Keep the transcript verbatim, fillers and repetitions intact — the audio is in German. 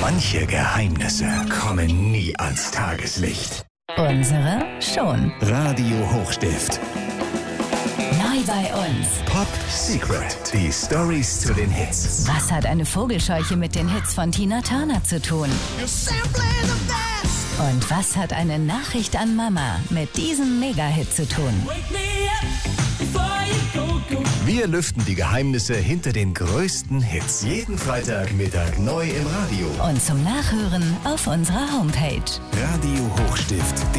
Manche Geheimnisse kommen nie ans Tageslicht. Unsere schon. Radio Hochstift. Neu bei uns. Pop Secret. Die Stories zu den Hits. Was hat eine Vogelscheuche mit den Hits von Tina Turner zu tun? Und was hat eine Nachricht an Mama mit diesem Mega-Hit zu tun? Wir lüften die Geheimnisse hinter den größten Hits. Jeden Freitagmittag neu im Radio. Und zum Nachhören auf unserer Homepage. Radio Hochstift.